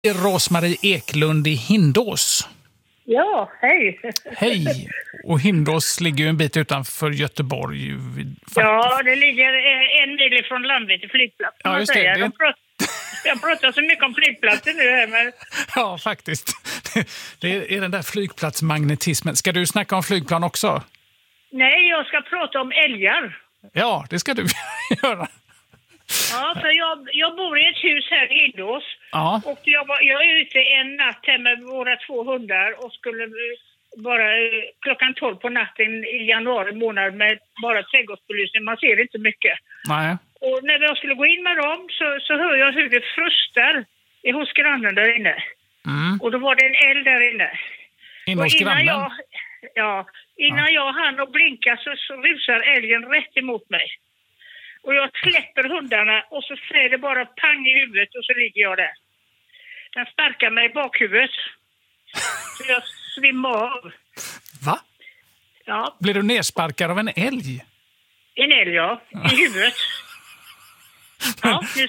Rosmarie Eklund i Hindås. Ja, hej. Hej. Och Hindås ligger ju en bit utanför Göteborg. Ja, det ligger en mil från Landvetter flygplats. Ja, just det. Jag pratar så mycket om flygplatsen nu här, men... Ja, faktiskt. Det är den där flygplatsmagnetismen. Ska du snacka om flygplan också? Nej, jag ska prata om älgar. Ja, det ska du göra. Ja, för jag bor i ett hus här i Hindås. Ja. Och jag är ute en natt här med våra 2 hundar och skulle bara klockan 12 på natten i januari månad med bara trädgårdsbelysning. Man ser inte mycket. Nej. Och när jag skulle gå in med dem så hör jag hur det frustar hos grannen där inne. Mm. Och då var det en eld där inne. Inne hos grannen? Innan jag hann och blinka så rusar älgen rätt emot mig. Och jag släpper hundarna och så säger det bara pang i huvudet och så ligger jag där. Den sparkar mig i bakhuvudet. Så jag svimmar av. Va? Ja. Blir du nersparkad av en älg? En älg, ja. I huvudet. Ja, nu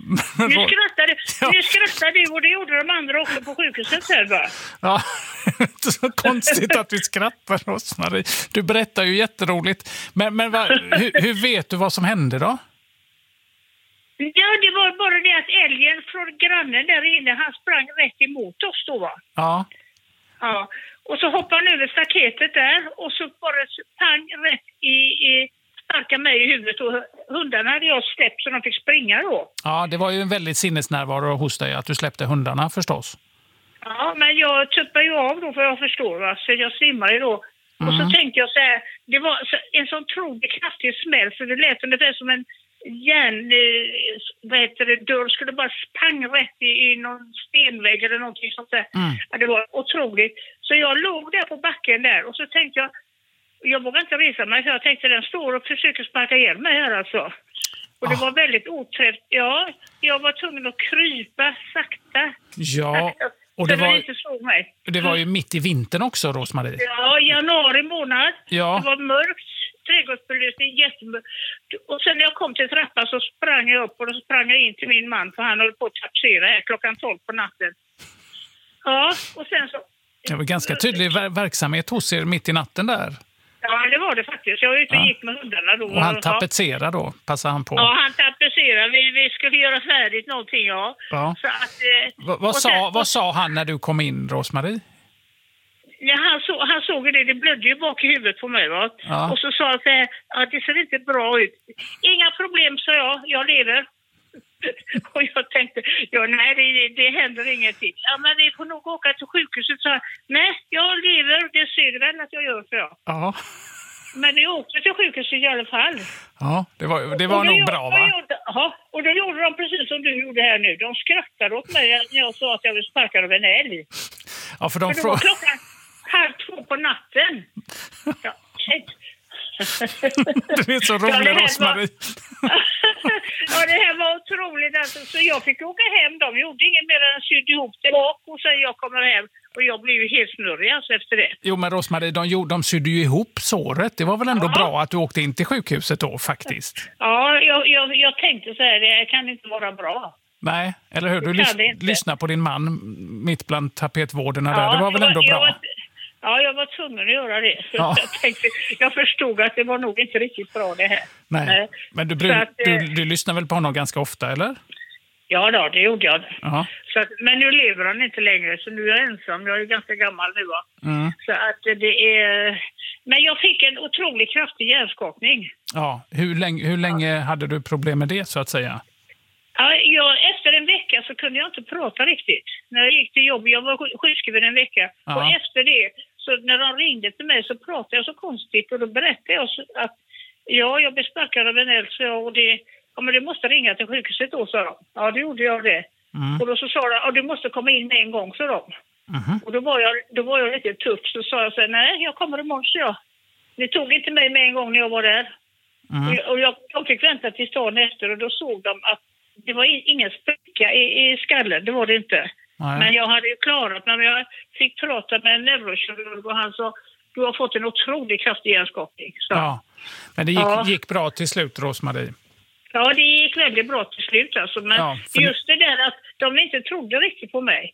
skrattar du och det gjorde de andra också på sjukhuset här, va? Ja, det är så konstigt att vi skrattar, Rosmarie. Du berättar ju jätteroligt. Men hur vet du vad som hände då? Ja, det var bara det att älgen från grannen där inne, han sprang rätt emot oss då, va? Ja. Ja, och så hoppade han över staketet där och så bara pang rätt i sparkade mig i huvudet och hundarna hade jag släppt så de fick springa då. Ja, det var ju en väldigt sinnesnärvaro hos dig att du släppte hundarna förstås. Ja, men jag tuppade ju av då för jag förstår, va? Så jag svimmade då. Och så tänkte jag så här, det var en sån otroligt kraftig smäll så det lät ungefär som en dörr skulle bara spang rätt i någon stenvägg eller någonting sånt där. Ja, det var otroligt. Så jag låg där på backen där och så tänkte jag vågade inte resa mig för jag tänkte den står och försöker sparka igen mig här alltså. Och det var väldigt oträffat. Ja, jag var tvungen att krypa sakta. Ja, och det var ju mitt i vintern också, Rosmarie. Ja, januari månad. Ja. Det var mörkt, trädgårdsbelysning, jättemörkt. Och sen när jag kom till trappan så sprang jag upp och då sprang jag in till min man för han höll på att tapsera här klockan 12 på natten. Ja, och sen så... Det var ganska tydlig verksamhet hos er mitt i natten där. Ja, det var det faktiskt. Jag var ute och gick med hundarna då. Och han tapetserade då, passade han på. Ja, han tapetserade. Vi skulle göra färdigt någonting, ja. Så att, vad sa han när du kom in, Rosmarie? Ja, han såg det blödde ju bak i huvudet på mig, va? Ja. Och så sa han så här, att det ser inte bra ut. Inga problem, sa jag lever. Och jag tänkte, nej det händer ingenting. Ja, men vi får nog åka till sjukhuset. Så nej, jag lever, det ser väl att jag gör, så jag. Ja. Men vi åkte till sjukhuset i alla fall. Ja, det var nog bra, va? Ja, och då gjorde de precis som du gjorde här nu. De skrattade åt mig när jag sa att jag ville sparka av en älg. Ja, för det var klockan 1:30 på natten. Ja, shit. Du är så rolig, Rosmarie. Ja, det här var otroligt. Alltså. Så jag fick åka hem. De gjorde inget mer än sydde ihop det bak och sen jag kommer hem. Och jag blev ju helt snurrig alltså efter det. Jo, men Rosmarie, de sydde ju ihop såret. Det var väl ändå bra att du åkte in till sjukhuset då, faktiskt? Ja, jag tänkte så här, det kan inte vara bra. Nej, eller hur? Du lyssnar på din man mitt bland tapetvårderna där. Det var väl ändå bra? Ja, jag var tvungen att göra det. Ja. Jag förstod att det var nog inte riktigt bra det här. Nej, men du lyssnar väl på honom ganska ofta, eller? Ja då, det gjorde jag. Så att, men nu lever han inte längre, så nu är jag ensam. Jag är ganska gammal nu, va? Så att det är... Men jag fick en otroligt kraftig hjärnskakning. Ja, hur länge hade du problem med det, så att säga? Ja, efter en vecka så kunde jag inte prata riktigt. När jag gick till jobb, jag var sjukskriven en vecka. Ja. Och efter det, så när de ringde till mig så pratade jag så konstigt. Och då berättade jag att jag blev sparkad av en älg. Men du måste ringa till sjukhuset då, sa de. Ja, då gjorde jag det. Och då så sa de, du måste komma in med en gång, sa de. Och då var jag lite tuff. Så sa jag så här, nej, jag kommer imorgon, så jag. Ni tog inte mig med en gång när jag var där. Och jag fick vänta till dagen efter och då såg de att det var ingen spricka i skallen, det var det inte. Nej. Men jag hade ju klarat mig. Jag fick prata med en neurokirurg och han sa, du har fått en otroligt kraftig hjärnskakning. Ja, men det gick bra till slut, Rosmarie. Ja, det gick väldigt bra till slut alltså. Men just det där att de inte trodde riktigt på mig.